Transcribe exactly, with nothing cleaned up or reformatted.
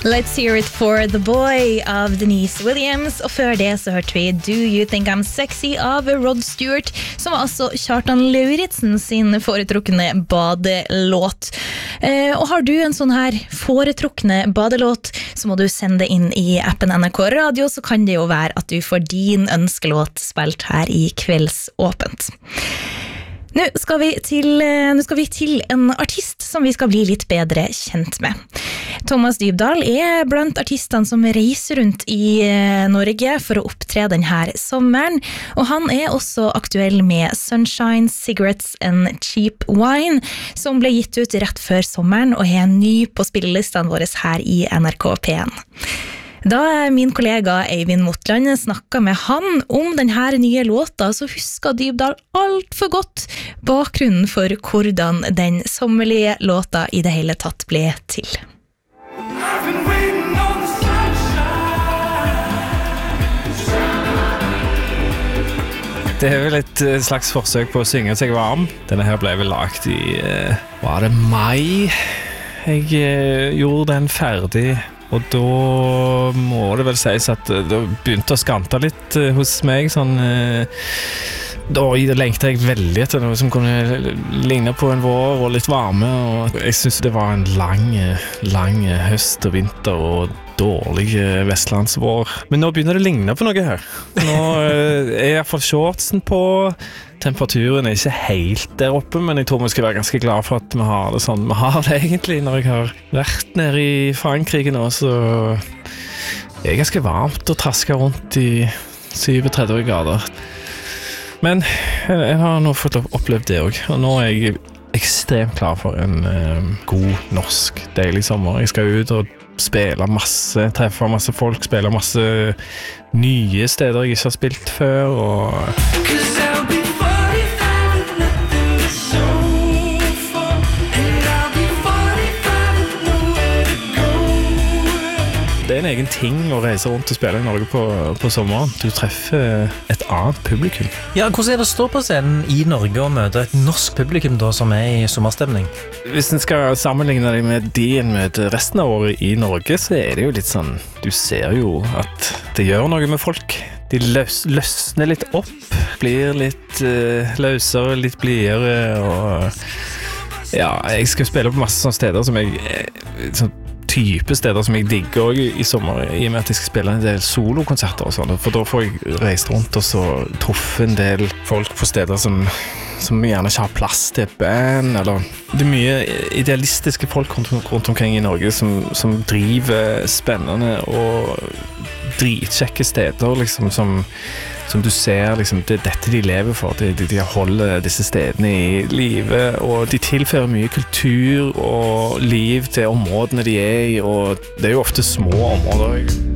Let's hear it for The Boy av Denise Williams, og før det så hørte vi Do You Think I'm Sexy av Rod Stewart, som var altså Kjartan Lauritzen sin foretrukne badelåt. Eh, og har du en sånn her foretrukne badelåt, så må du sende det inn i appen N R K Radio, så kan det jo være at du får din ønskelåt spilt her i Kveldsåpent. Nå skal vi til, nå skal vi til en artist som vi skal bli litt bedre kjent med. Thomas Dybdahl er blant artistene som reiser rundt i Norge for å opptre denne sommeren, og han er også aktuell med Sunshine, Cigarettes and Cheap Wine, som ble gitt ut rett før sommeren og er ny på spillelistene våre her i N R K P en. Da min kollega Eivind Motland snakket med han om denne nye låta, så husker Dybdahl alt for godt bakgrunnen for hvordan den sommerlige låta i det hele tatt ble til. Det er vel et slags forsøk på å synge seg varm. Denne her ble vel lagt i, var det mai? Jeg gjorde den ferdig. Og da må det vel sies at det begynte å skante litt hos meg, sånn, da lengte jeg veldig etter noe som kunne ligne på en vår og litt varme, og jeg synes det var en lang, lang høst og vinter og dårlig vestlandsvår. Men nå begynner det å ligne på noe her. Nå er i hvert fall shortsen på. Temperaturen er ikke helt der oppe, men jeg tror vi skal være ganske glad for at vi har det sånn vi har det egentlig. Når jeg har vært nede i Frankrike nå, så er det ganske varmt å traske rundt i syvogtretti grader. Men jeg har nå fått opplevd det også, og nå er jeg ekstremt klar for en eh, god norsk deilig sommer. Jeg skal ut og spille masse, treffe masse folk, spille masse nye steder jeg ikke har spilt før, og det er en egen ting å reise rundt og spille i Norge på, på sommeren. Du treffer et annet publikum. Ja, hvordan er det å stå på scenen i Norge og møte et norsk publikum da, som er i sommerstemning? Hvis en skal sammenligne deg med de en møter resten av året i Norge, så er det jo litt sånn, du ser jo at det gjør noe med folk. De løs, løsner litt opp, blir litt uh, løsere, litt blidere, og ja, jeg skal spille på masse sånne steder som jeg sånn type steder som jeg digger også i sommer, i og med at jeg skal spille en del solokonserter og sånn, for da får jeg reist rundt og så truffe en del folk på steder som, som gjerne ikke har plass til et band, eller det er mye idealistiske folk rundt, rundt omkring i Norge som, som driver spennende og dritkjekke steder, liksom, som som du ser, liksom, det er dette de lever for, de, de, de holder disse stedene i live, og de tilfører mye kultur og liv til områdene de er i, og det er jo ofte små områder.